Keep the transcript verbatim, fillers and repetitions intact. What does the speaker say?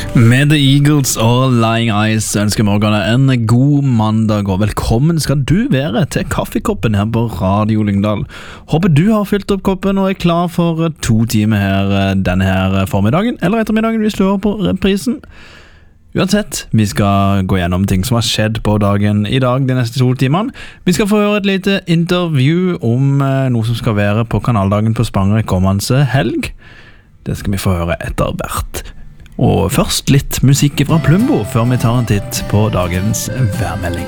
Med The Eagles og Lying Eyes ønsker morgene en god mandag, og velkommen skal du være til kaffekoppen her på Radio Lyngdal. Håper du har fylt opp koppen og er klar for to timer her denne her formiddagen, eller ettermiddagen hvis du hører på reprisen. Uansett, vi skal gå gjennom ting som har skjedd på dagen i dag de neste to timene. Vi skal få høre et lite intervju om noe som skal være på kanaldagen på Spanger i kommende helg. Det skal vi få høre etter hvert. Og først litt musikk fra Plumbo før vi tar en titt på dagens værmelding.